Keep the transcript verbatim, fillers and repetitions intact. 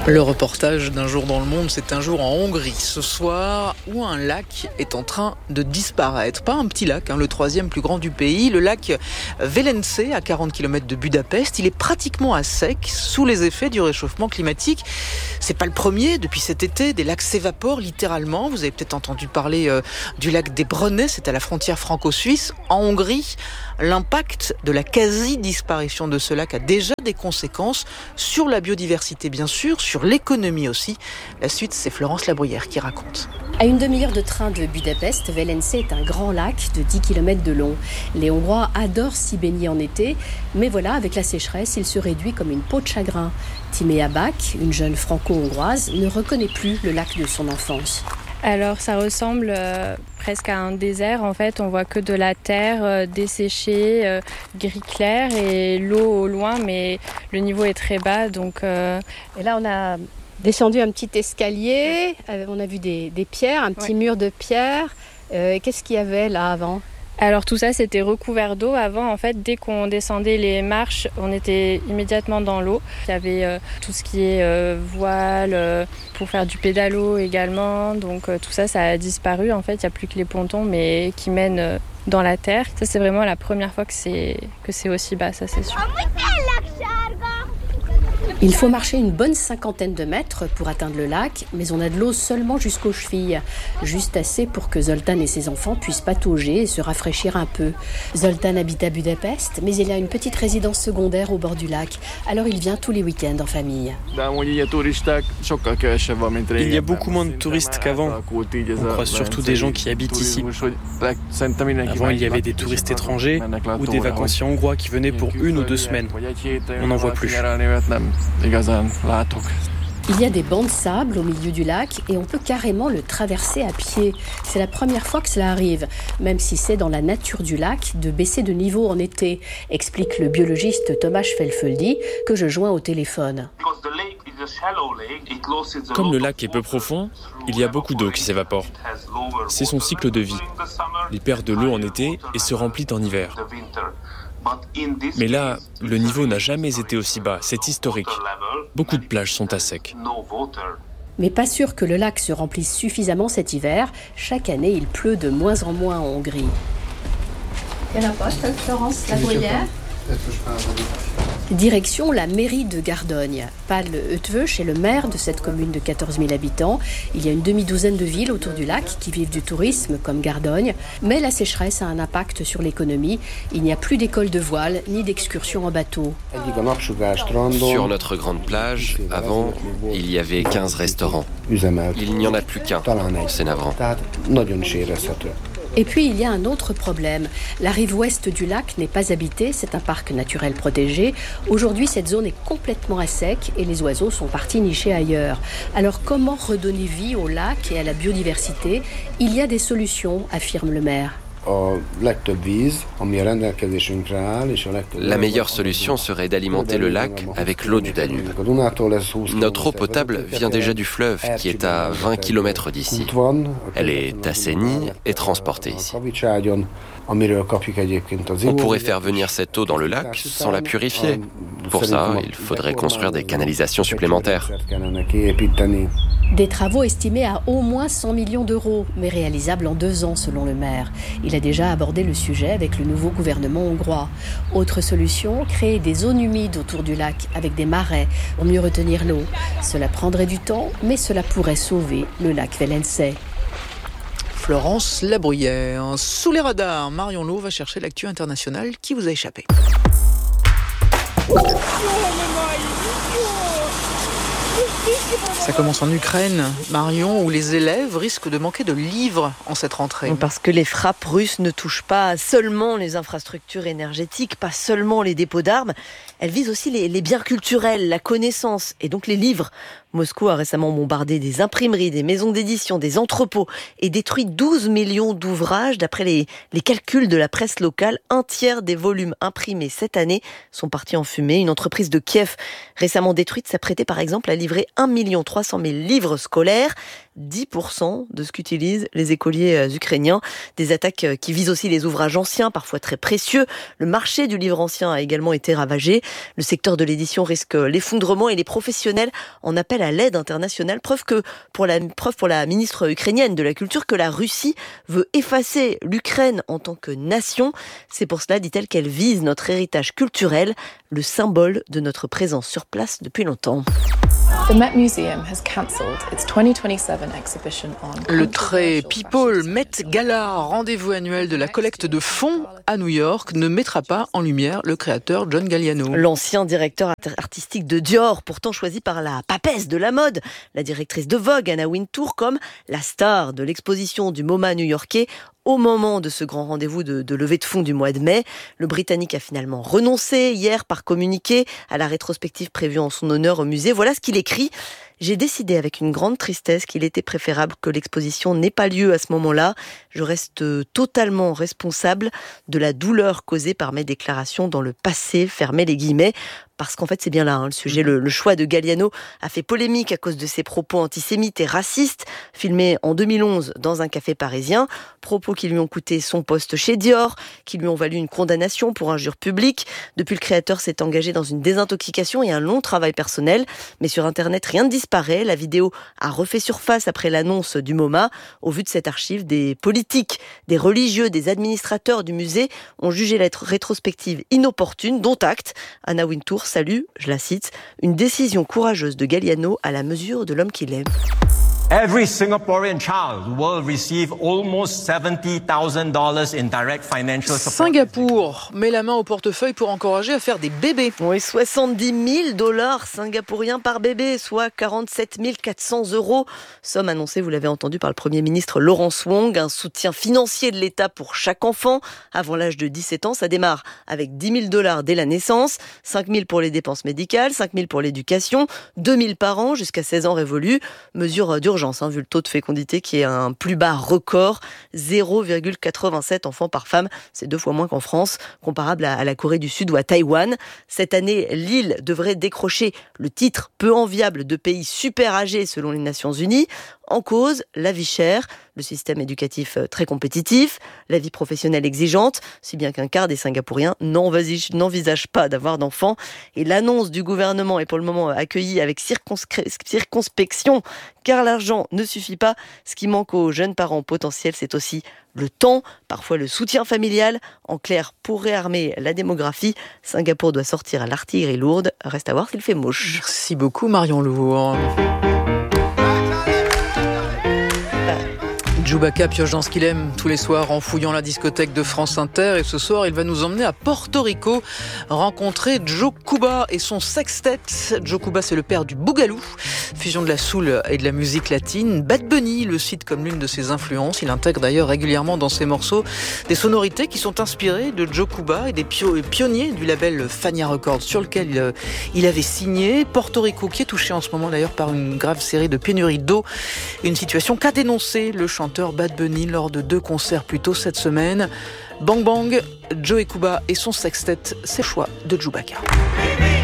Le reportage d'un jour dans le monde, c'est un jour en Hongrie ce soir où un lac est en train de disparaître. Pas un petit lac, hein, le troisième plus grand du pays, le lac Velence à quarante kilomètres de Budapest. Il est pratiquement à sec sous les effets du réchauffement climatique. C'est pas le premier, depuis cet été, des lacs s'évaporent littéralement. Vous avez peut-être entendu parler euh, du lac des Brenets, c'est à la frontière franco-suisse. En Hongrie, l'impact de la quasi-disparition de ce lac a déjà des conséquences sur la biodiversité bien sûr, sur l'économie aussi. La suite, c'est Florence Labruyère qui raconte. À une demi-heure de train de Budapest, Velence est un grand lac de dix kilomètres de long. Les Hongrois adorent s'y baigner en été, mais voilà, avec la sécheresse, il se réduit comme une peau de chagrin. Timéa Bak, une jeune franco-hongroise, ne reconnaît plus le lac de son enfance. Alors ça ressemble euh, presque à un désert. En fait, on voit que de la terre euh, desséchée, euh, gris clair et l'eau au loin, mais le niveau est très bas. Donc, euh... Et là, on a descendu un petit escalier, euh, on a vu des, des pierres, un petit ouais. mur de pierre. Euh, qu'est-ce qu'il y avait là avant ? Alors tout ça, c'était recouvert d'eau. Avant, en fait, dès qu'on descendait les marches, on était immédiatement dans l'eau. Il y avait euh, tout ce qui est euh, voile, euh, pour faire du pédalo également. Donc euh, tout ça, ça a disparu. En fait, il n'y a plus que les pontons, mais qui mènent euh, dans la terre. Ça, c'est vraiment la première fois que c'est, que c'est aussi bas, ça c'est sûr. Il faut marcher une bonne cinquantaine de mètres pour atteindre le lac, mais on a de l'eau seulement jusqu'aux chevilles. Juste assez pour que Zoltán et ses enfants puissent patauger et se rafraîchir un peu. Zoltán habite à Budapest, mais il a une petite résidence secondaire au bord du lac. Alors il vient tous les week-ends en famille. Il y a beaucoup moins de touristes qu'avant. On croise surtout des gens qui habitent ici. Avant, il y avait des touristes étrangers ou des vacanciers hongrois qui venaient pour une ou deux semaines. On n'en voit plus. Il y a des bancs de sable au milieu du lac et on peut carrément le traverser à pied. C'est la première fois que cela arrive, même si c'est dans la nature du lac de baisser de niveau en été, explique le biologiste Thomas Felfeldi que je joins au téléphone. Comme le lac est peu profond, il y a beaucoup d'eau qui s'évapore. C'est son cycle de vie. Il perd de l'eau en été et se remplit en hiver. Mais là, le niveau n'a jamais été aussi bas, c'est historique. Beaucoup de plages sont à sec. Mais pas sûr que le lac se remplisse suffisamment cet hiver. Chaque année, il pleut de moins en moins en Hongrie. Quelle approche, Florence Labruyère ? Direction la mairie de Gardogne. Pál Eötvös est le maire de cette commune de quatorze mille habitants. Il y a une demi-douzaine de villes autour du lac qui vivent du tourisme, comme Gardogne. Mais la sécheresse a un impact sur l'économie. Il n'y a plus d'école de voile ni d'excursion en bateau. Sur notre grande plage, avant, il y avait quinze restaurants. Il n'y en a plus qu'un. C'est navrant. Et puis, il y a un autre problème. La rive ouest du lac n'est pas habitée, c'est un parc naturel protégé. Aujourd'hui, cette zone est complètement à sec et les oiseaux sont partis nicher ailleurs. Alors, comment redonner vie au lac et à la biodiversité ? Il y a des solutions, affirme le maire. La meilleure solution serait d'alimenter le lac avec l'eau du Danube. Notre eau potable vient déjà du fleuve qui est à vingt kilomètres d'ici. Elle est assainie et transportée ici. On pourrait faire venir cette eau dans le lac sans la purifier. Pour ça, il faudrait construire des canalisations supplémentaires. Des travaux estimés à au moins cent millions d'euros, mais réalisables en deux ans selon le maire. Il a déjà abordé le sujet avec le nouveau gouvernement hongrois. Autre solution, créer des zones humides autour du lac avec des marais pour mieux retenir l'eau. Cela prendrait du temps, mais cela pourrait sauver le lac Velence. Florence Labruyère. Sous les radars, Marion Lo va chercher l'actu internationale qui vous a échappé. Ça commence en Ukraine, Marion, où les élèves risquent de manquer de livres en cette rentrée. Parce que les frappes russes ne touchent pas seulement les infrastructures énergétiques, pas seulement les dépôts d'armes, elles visent aussi les, les biens culturels, la connaissance et donc les livres. Moscou a récemment bombardé des imprimeries, des maisons d'édition, des entrepôts et détruit douze millions d'ouvrages. D'après les, les calculs de la presse locale, un tiers des volumes imprimés cette année sont partis en fumée. Une entreprise de Kiev récemment détruite s'apprêtait par exemple à livrer un million trois cent mille livres scolaires, dix pour cent de ce qu'utilisent les écoliers ukrainiens. Des attaques qui visent aussi les ouvrages anciens, parfois très précieux. Le marché du livre ancien a également été ravagé. Le secteur de l'édition risque l'effondrement et les professionnels en appellent à l'aide internationale. Preuve que pour la preuve pour la ministre ukrainienne de la Culture que la Russie veut effacer l'Ukraine en tant que nation. C'est pour cela, dit-elle, qu'elle vise notre héritage culturel, le symbole de notre présence sur place depuis longtemps. The Met Museum has cancelled its twenty twenty-seven exhibition on... Le très People Met Gala, rendez-vous annuel de la collecte de fonds à New York, ne mettra pas en lumière le créateur John Galliano. L'ancien directeur artistique de Dior, pourtant choisi par la papesse de la mode, la directrice de Vogue, Anna Wintour, comme la star de l'exposition du MoMA new-yorkais. Au moment de ce grand rendez-vous de, de levée de fonds du mois de mai, le Britannique a finalement renoncé hier par communiqué à la rétrospective prévue en son honneur au musée. Voilà ce qu'il écrit. J'ai décidé avec une grande tristesse qu'il était préférable que l'exposition n'ait pas lieu à ce moment-là. Je reste totalement responsable de la douleur causée par mes déclarations dans le passé, fermez les guillemets. Parce qu'en fait, c'est bien là hein, le sujet. Le, le choix de Galliano a fait polémique à cause de ses propos antisémites et racistes, filmés en deux mille onze dans un café parisien. Propos qui lui ont coûté son poste chez Dior, qui lui ont valu une condamnation pour injure publique. Depuis, le créateur s'est engagé dans une désintoxication et un long travail personnel. Mais sur Internet, rien ne disparaît. La vidéo a refait surface après l'annonce du MoMA. Au vu de cette archive, des politiques, des religieux, des administrateurs du musée ont jugé la rétrospective inopportune, dont acte. Anna Wintour salue, je la cite, une décision courageuse de Galliano à la mesure de l'homme qu'il est. Every Singaporean child will receive almost seventy thousand dollars in direct financial support. Singapour met la main au portefeuille pour encourager à faire des bébés. Oui, soixante-dix mille dollars singapouriens par bébé, soit quarante-sept mille quatre cents euros. Somme annoncée, vous l'avez entendu, par le Premier ministre Lawrence Wong. Un soutien financier de l'État pour chaque enfant. Avant l'âge de dix-sept ans, ça démarre avec dix mille dollars dès la naissance, cinq mille pour les dépenses médicales, cinq mille pour l'éducation, deux mille par an jusqu'à seize ans révolus. Mesure d'urgence. Hein, vu le taux de fécondité qui est un plus bas record, zéro virgule quatre-vingt-sept enfants par femme, c'est deux fois moins qu'en France, comparable à, à la Corée du Sud ou à Taïwan. Cette année, l'île devrait décrocher le titre peu enviable de pays super âgé selon les Nations Unies. En cause, la vie chère, le système éducatif très compétitif, la vie professionnelle exigeante, si bien qu'un quart des Singapouriens n'envisagent pas d'avoir d'enfants. Et l'annonce du gouvernement est pour le moment accueillie avec circonscri- circonspection, car l'argent ne suffit pas. Ce qui manque aux jeunes parents potentiels, c'est aussi le temps, parfois le soutien familial. En clair, pour réarmer la démographie, Singapour doit sortir à l'artillerie lourde. Reste à voir s'il fait moche. Merci beaucoup Marion Lourd. Chewbacca pioche dans ce qu'il aime tous les soirs en fouillant la discothèque de France Inter. Et ce soir, il va nous emmener à Porto Rico rencontrer Joe Cuba et son sextet. Joe Cuba, c'est le père du boogaloo, fusion de la soul et de la musique latine. Bad Bunny le cite comme l'une de ses influences. Il intègre d'ailleurs régulièrement dans ses morceaux des sonorités qui sont inspirées de Joe Cuba et des pio- pionniers du label Fania Records sur lequel il, il avait signé. Porto Rico qui est touché en ce moment d'ailleurs par une grave série de pénuries d'eau. Une situation qu'a dénoncé le chanteur Bad Bunny lors de deux concerts plus tôt cette semaine. Bang Bang, Joe Cuba et son sextet, c'est le choix de Chewbacca.